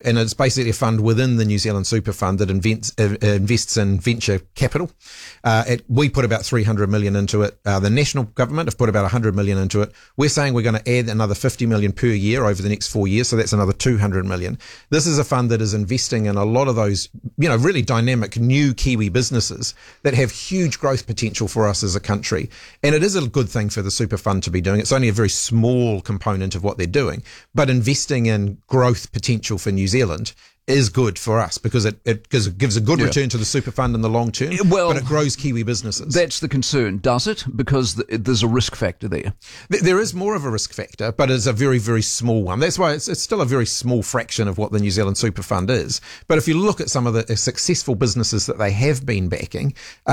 and it's basically a fund within the New Zealand Super Fund that invests in venture capital. We put about 300 million into it. The national government have put about 100 million into it. We're saying we're going to add another 50 million per year over the next 4 years, so that's another 200 million. This is a fund that is investing in a lot of those, really dynamic new Kiwi businesses that have huge growth potential for us as a country. And it is a good thing for the super fund to be doing. It's only a very small component of what they're doing, but investing in growth potential for New Zealand is good for us because it gives a good return to the super fund in the long term, but it grows Kiwi businesses. That's the concern, does it? Because there's a risk factor there. There is more of a risk factor, but it's a very, very small one. That's why it's still a very small fraction of what the New Zealand Super Fund is. But if you look at some of the successful businesses that they have been backing,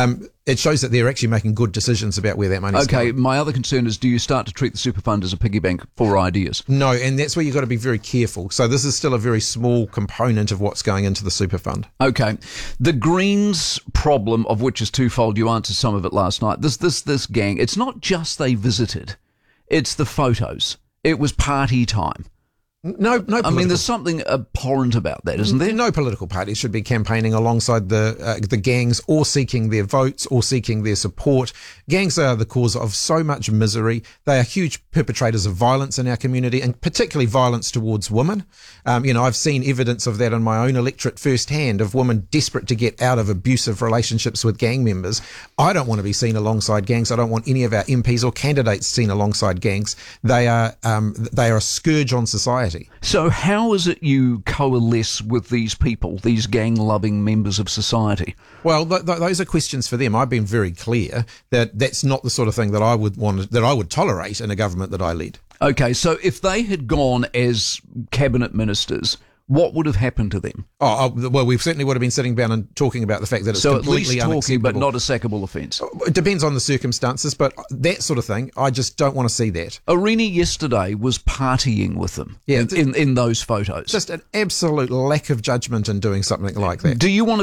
it shows that they're actually making good decisions about where that money's going. Okay, my other concern is, do you start to treat the super fund as a piggy bank for ideas? No, and that's where you've got to be very careful. So this is still a very small component of what's going into the super fund. Okay. The Greens problem, of which is twofold, you answered some of it last night. This gang, it's not just they visited, it's the photos. It was party time. No. I mean, there's something abhorrent about that, isn't there? No political party should be campaigning alongside the gangs or seeking their votes or seeking their support. Gangs are the cause of so much misery. They are huge perpetrators of violence in our community, and particularly violence towards women. I've seen evidence of that in my own electorate firsthand, of women desperate to get out of abusive relationships with gang members. I don't want to be seen alongside gangs. I don't want any of our MPs or candidates seen alongside gangs. They are a scourge on society. So how is it you coalesce with these people, these gang-loving members of society? Well, those are questions for them. I've been very clear that that's not the sort of thing that I would tolerate in a government that I lead. Okay, so if they had gone as cabinet ministers, what would have happened to them? Well, we certainly would have been sitting down and talking about the fact that it's completely unacceptable. So at least talking, but not a sackable offence. It depends on the circumstances, but that sort of thing, I just don't want to see that. Irini yesterday was partying with them in those photos. Just an absolute lack of judgment in doing something like that. Do you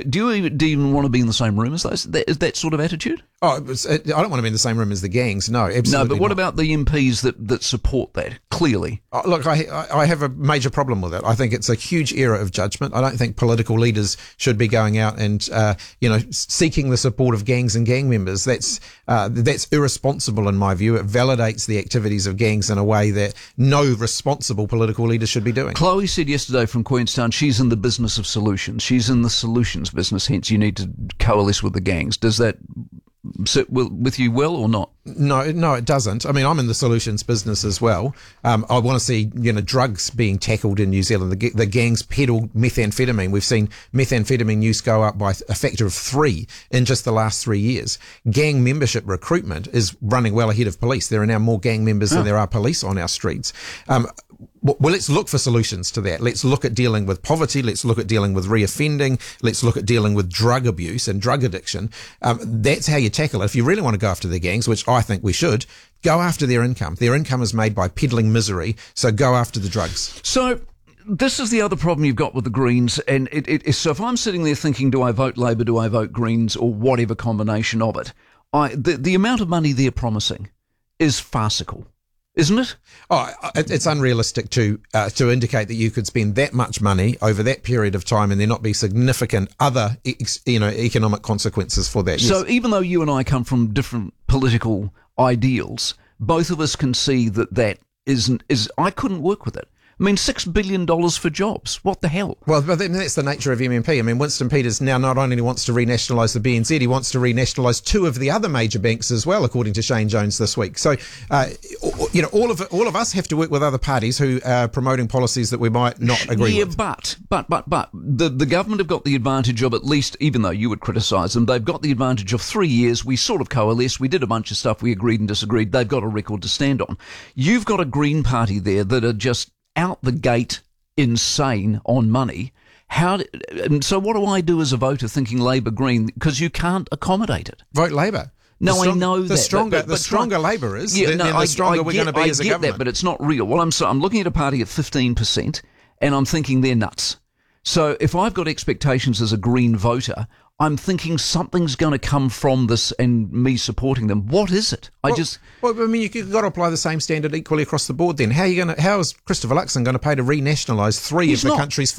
even want to be in the same room as those? Is that sort of attitude? I don't want to be in the same room as the gangs. No, absolutely no. But what not. About the MPs that support that? Clearly, look, I have a major problem with it. I think it's a huge error of judgment. I don't think political leaders should be going out and seeking the support of gangs and gang members. That's irresponsible in my view. It validates the activities of gangs in a way that no responsible political leader should be doing. Chloe said yesterday from Queenstown she's in the business of solutions. She's in the solutions business. Hence, you need to coalesce with the gangs. Does that sit with you well or not? No, it doesn't. I mean, I'm in the solutions business as well. I want to see, drugs being tackled in New Zealand. The gangs peddle methamphetamine. We've seen methamphetamine use go up by a factor of 3 in just the last 3 years. Gang membership recruitment is running well ahead of police. There are now more gang members than there are police on our streets. Well, let's look for solutions to that. Let's look at dealing with poverty. Let's look at dealing with reoffending. Let's look at dealing with drug abuse and drug addiction. That's how you tackle it. If you really want to go after the gangs, which I think we should, go after their income. Their income is made by peddling misery, so go after the drugs. So this is the other problem you've got with the Greens, and so if I'm sitting there thinking, do I vote Labour, do I vote Greens, or whatever combination of it, the amount of money they're promising is farcical. Isn't it? It's unrealistic to indicate that you could spend that much money over that period of time and there not be significant other economic consequences for that. So even though you and I come from different political ideals, both of us can see that I couldn't work with it. I mean, $6 billion for jobs. What the hell? Well, but that's the nature of MMP. I mean, Winston Peters now not only wants to renationalise the BNZ, he wants to renationalise 2 of the other major banks as well, according to Shane Jones this week. So, all of us have to work with other parties who are promoting policies that we might not agree with. But the government have got the advantage of, at least, even though you would criticise them, they've got the advantage of 3 years. We sort of coalesced. We did a bunch of stuff. We agreed and disagreed. They've got a record to stand on. You've got a Green Party there that are just out the gate insane on money. So what do I do as a voter thinking Labour Green? Because you can't accommodate it. Vote Labour. No, I know that. The stronger Labour is, the stronger we're going to be as a government. I get that, but it's not real. Well, I'm looking at a party at 15%, and I'm thinking they're nuts. So if I've got expectations as a Green voter, I'm thinking something's going to come from this and me supporting them. What is it? Well, I mean, you've got to apply the same standard equally across the board then. How is Christopher Luxon going to pay to renationalise 3 of the country's